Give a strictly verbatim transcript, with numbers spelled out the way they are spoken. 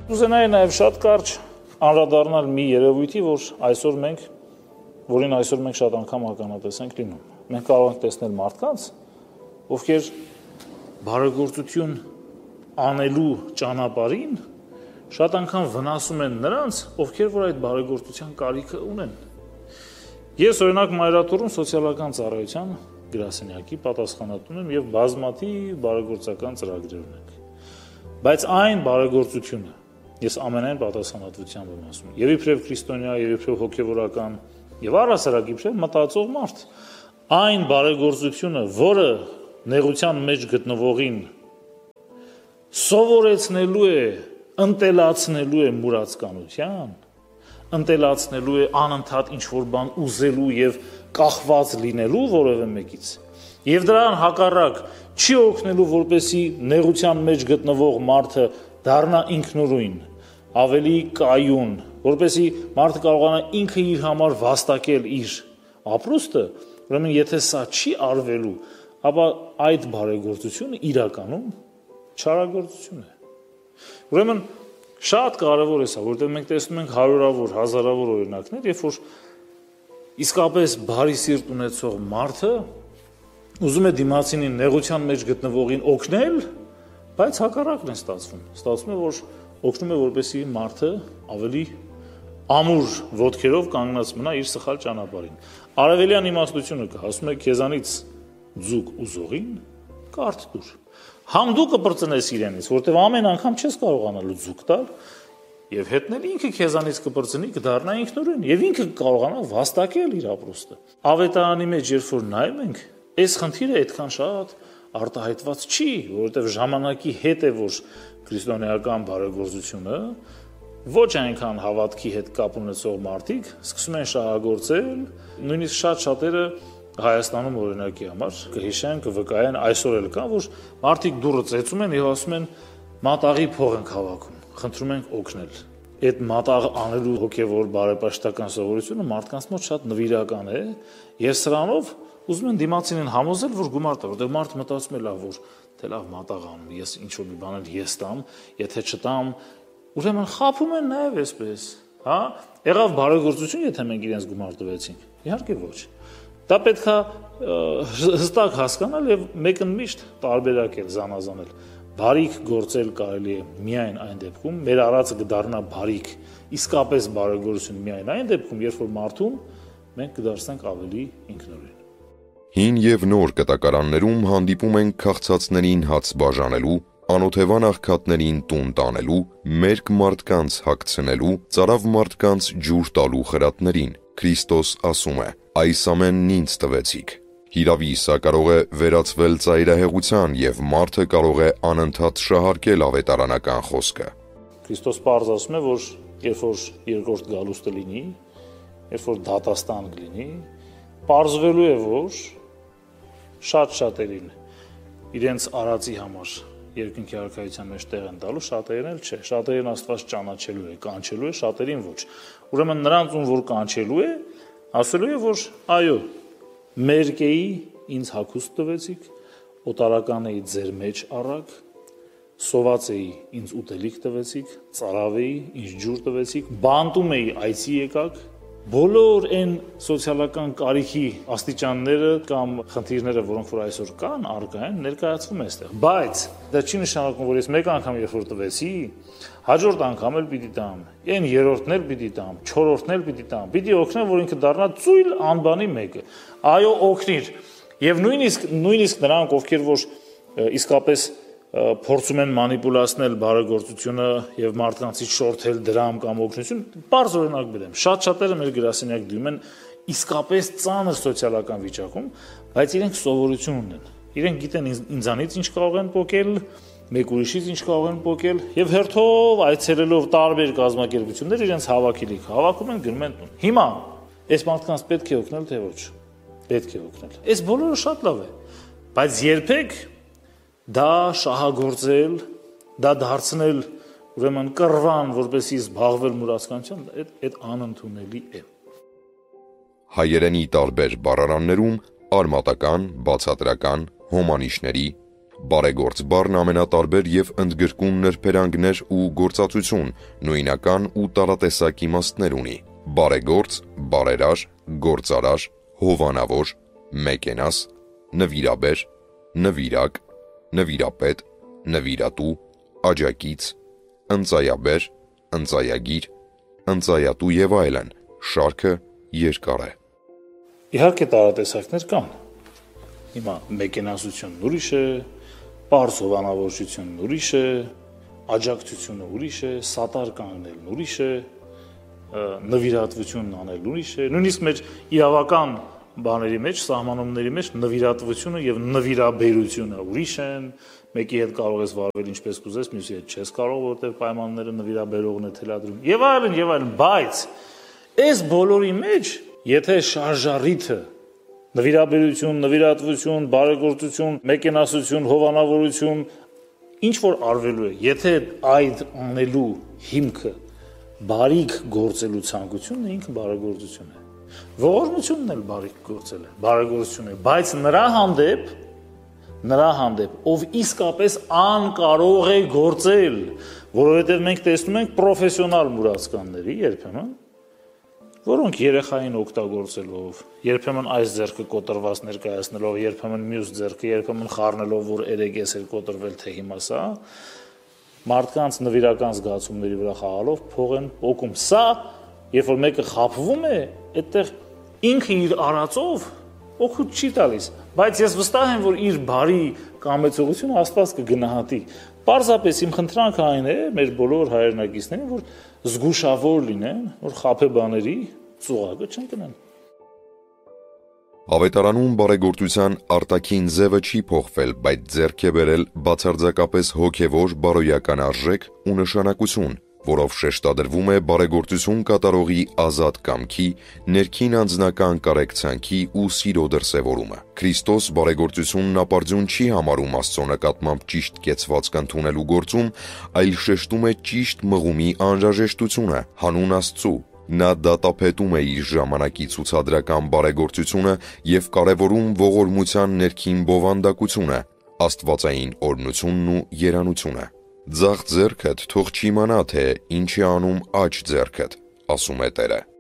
Կուզենայի նաև շատ կարճ անդրադառնալ մի երևույթի, որ այսօր մենք, որին այսօր մենք շատ անգամ ականատես ենք լինում։ Մենք կարող ենք տեսնել մարդկանց, ովքեր բարեգործություն անելու ճանապարհին շատ անգամ վնասում են նրանց, ովքեր որ այդ բարեգործության կարիքը ունեն։ Ես օրինակ Մայրաթոռում սոցիալական ծառայության գրասենյակի պատասխանատուն եմ եւ բազմաթիվ բարեգործական ծրագրեր ունենք։ Բայց այն բարեգործությունը, ես ամենայն պատասխանատվությամբ եմ ասում, եւ իբրև քրիստոնյա, եւ իբրև հոգեվորական, եւ առհասարակ իբրև մտածող մարդ, այն բարեգործությունը, որը նեղության մեջ գտնվողին սովորեցնելու է, ընտելացնելու է մուրացկանության, ընտելացնելու է անընդհատ ինչ-որ բան ուզելու եւ կախված լինելու որևէ մեկից, եւ դրան հակառակ չի օգնելու, որպեսի նեղության մեջ գտնվող մարդը դառնա ինքնուրույն, ավելի կայուն, որպեսի մարդը կարողանա ինքը իր համար վաստակել իր ապրուստը, ուրեմն եթե սա չի արվելու, ապա այդ բարեգործությունը իրականում չարագործություն է։ Ուրեմն շատ կարևոր է սա, որտեղ մենք տեսնում ենք հարյուրավոր, հազարավոր օրինակներ, երբ որ իսկապես բարի սիրտ ունեցող մարդը ուզում է դիմացինին նեղության մեջ գտնվողին օգնել, բայց հակառակն է ստացվում։ Ստացվում է, որ օգնում է, որպեսզի մարդը ավելի ամուր ոտքերով կանգնած մնա իր սխալ ճանապարհին։ Արևելյան իմաստությունը կա, ասում է քեզանից ձուկ ուզողին կարթ տուր։ Համ դու կպրծնես իրենից, որտեղ ամեն անգամ չես կարողանալու ձուկ տալ, եւ հետնել ինքը քեզանից կպրծնի, կդառնա ինքնուրույն, եւ ինքը կկարողանա վաստակել իր ապրուստը։ Ավետարանի մեջ երբ որ նայում ենք, այս խնդիրը այդքան շատ արտահայտված չի, որովհետեւ ժամանակի հետ է, որ քրիստոնեական բարեգործությունը ոչ այնքան հավատքի հետ կապ ունեցող մարդիկ սկսում են շահագործել, նույնիսկ շատ շատերը Հայաստանում օրինակի համար կհիշեն, կվկայեն, այսօր էլ կա, որ մարդիկ դուռը ծեծում են եւ ասում են մատաղի փող ենք հավաքում, խնդրում ենք օգնել։ Այդ մատաղը անելու հոգեվոր բարեպաշտական սովորությունը մարդկանց մոտ շատ նվիրական է եւ սրանով ուզում են դիմացին համոզել, որ գումար տա, որտեղ մարդը մտածում է լավ, որ թե լավ մատաղ անում, ես ինչ որ մի բան ես տամ, եթե չտամ, ուրեմն խափում են նաեւ այսպես, հա? Եղավ բարեգործություն, եթե մենք իրենց գումար տվեցինք։ Իհարկե ոչ։ Դա պետք է հստակ հասկանալ եւ մեկը միշտ տարբերակել, զանազանել։ Բարիք գործել կարելի է միայն այն դեպքում, մեր արածը կդառնա բարիք, իսկապես բարեգործություն միայն այն դեպքում, երբ որ մարդուն մենք կդարձնենք ավելի ինքնուրույն։ Հին եւ նոր կտակարաններում հանդիպում ենք քաղցածներին հաց բաժանելու, անօթևան աղքատներին տուն տանելու, մերկ մարդկանց հագցնելու, ծարավ մարդկանց ջուր տալու խրատներին։ Քրիստոս ասում է. «Այս ամենն ինձ տվեցիք»։ Հիրավի սա կարող է վերածվել ծայրահեղության եւ մարդը կարող է անընդհատ շահարկել ավետարանական խոսքը։ Քրիստոս պարզ ասում է, որ երբ որ երկրորդ գալուստը լինի, երբ որ դատաստան կլինի, պարզվելու է, որ շատ շատերին իրենց արածի համար երկնքի արքայության մեջ տեղ են տալու, շատերին էլ չէ, շատերին Աստված ճանաչելու է, կանչելու է, շատերին ոչ։ Ուրեմն նրանց ում որ կանչելու է, ասելու է, որ այո, մերկեի ինձ հագուստ տվեցիք, օտարական էի ձեր մեջ առակ, սոված էի ինձ ուտելիք տվեցիք, ծարավ էի ինձ ջուր տվեցիք, բանտում էի այցի եկաք, բոլոր այն սոցիալական կարիքի աստիճանները կամ խնդիրները, որոնք որ այսօր կան, առկա են, ներկայացվում է այստեղ։ Բայց դա չի նշանակում, որ ես մեկ անգամ երբ որ տվեցի, հաջորդ անգամ էլ պիտի տամ, այն երրորդն էլ պիտի տամ, չորրորդն էլ պիտի տամ, պիտի օգնեմ, որ ինքը դառնա ծույլ անբանի մեկը։ Այո, օգնիր։ Եվ նույնիսկ նույնիսկ նրանք, ովքեր որ իսկապես փորձում են մանիպուլացնել բարեգործությունը եւ մարդկանցից շորթել դրամ կամ օգնություն, բարձ օրինակ բերեմ։ Շատ շատերը մեր գրասենյակ դիմում են իսկապես ծանր սոցիալական վիճակում, բայց իրենք սովորություն ունեն։ Իրենք գիտեն ինձանից ինչ կարող են փոկել, մեկ ուրիշից ինչ կարող են փոկել եւ հերթով այցելելով տարբեր կազմակերպություններ իրենց հավաքելիք հավաքում են, գնում են տուն։ Հիմա այս մարդկանց պետք է օգնել, թե ոչ։ Պետք է օգնել։ Այս բոլորը շատ լավ է, բայց երբեք դա շահագործել, դա դարձնել ուրեմն կռվան, որպեսզի զբաղվել մուրացկանությամբ, այդ այդ անընդունելի է։ Հայերենի տարբեր բառարաններում արմատական, բացատրական, հոմանիշների, Բարեգործ բառն ամենատարբեր եւ ընդգրկուն նրբերանգներ ու գործածություն, նույնական ու տարատեսակ իմաստներ ունի։ Բարեգործ, բարերար, գործարար, հովանավոր, մեկենաս, նվիրաբեր, նվիրակ, նվիրապետ, նվիրատու, աջակից, ընծայաբեր, ընծայագիր, ընծայատու եւ այլն, շարքը երկար է։ Իհարկե տարատեսակներ կան։ Հիմա մեկենասությունն ուրիշ է, պարզ հովանավորությունն ուրիշ է, աջակցությունը ուրիշ է, սատար կանգնելն ուրիշ է, նվիրատվությունն անել ուրիշ է, նույնիսկ մեր իրավական բաների մեջ, սահմանումների մեջ նվիրատվությունը եւ նվիրաբերությունը ուրիշ են, մեկի հետ կարող ես վարվել ինչպես կուզես, մյուսի հետ չես կարող, որտեղ պայմանները նվիրաբերողն է թելադրում։ Եվ այլն, եւ այլն, բայց այս բոլորի մեջ, եթե շարժառիթը նվիրաբերություն, նվիրատվություն, բարեգործություն, մեկենասություն, հովանավորություն, ինչ որ արվելու է, եթե այդ անելու հիմքը բարիք գործելու ցանկությունն է, ինքը բարեգործություն է։ Ողորմությունն էլ բարիք գործել է, բարեգործություն է, բայց նրա հանդեպ, նրա հանդեպ, ով իսկապես անկարող է գործել, որովհետև մենք տեսնում ենք պրոֆեսիոնալ մուրացկանների երբեմն, որոնք երեխային օգտագործելով, երբեմն այս ձեռքը կոտրված ներկայացնելով, երբեմն մյուս ձեռքը, երբեմն խառնելով, որ երեգես էր կոտրվել, թե հիմա սա, մարդկանց նվիրական զգացումների վրա խաղալով փող են օգում։ Սա, երբ որ մեկը խաբվում է, այդտեղ ինքը իր արածով օգուտ չի տալիս, բայց ես վստահ եմ, որ իր բարի կամեցողությունը Աստված կգնահատի։ Պարզապես իմ խնդրանքը այն է մեր բոլոր հայրենակիցներին, որ զգուշավոր լինեն, որ խաբեբաների ծուղակը չընկնեն։ Ավետարանում բարեգործության արտաքին ձևը չի փոխվել, բայց ձեռք է բերել բացարձակապես հոգևոր բարոյական արժեք ու նշանակություն, որով շեշտադրվում է բարեգործություն կատարողի ազատ կամքի, ներքին անձնական կարեկցանքի ու սիրո դրսևորումը։ Քրիստոս բարեգործությունն ապարդյուն չի համարում Աստծո նկատմամբ ճիշտ կեցվածք ընդունելու գործում, այլ շեշտում է ճիշտ մղումի անհրաժեշտությունը հանուն Աստծու։ Նա դատապետում է իր ժամանակի ցուցադրական բարեգործությունը եւ կարեւորում ողորմության ներքին բովանդակությունը, աստվածային օրհնությունն ու երանությունը։ Ձախ ձեռքդ թող չիմանա, թե ինչ է անում աջ ձեռքդ, ասում է Տերը։